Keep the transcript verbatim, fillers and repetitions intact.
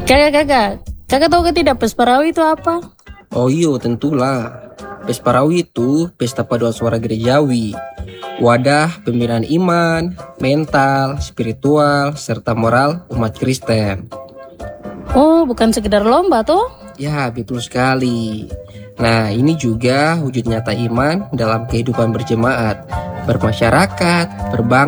Kakak, kakak, kakak tahu ke tidak Pesparawi itu apa? Oh iyo, tentulah. Pesparawi itu pesta paduan suara gerejawi. Wadah pembinaan iman, mental, spiritual, serta moral umat Kristen. Oh, bukan sekedar lomba toh? Ya, betul sekali. Nah, ini juga wujud nyata iman dalam kehidupan berjemaat, bermasyarakat, berbangsa,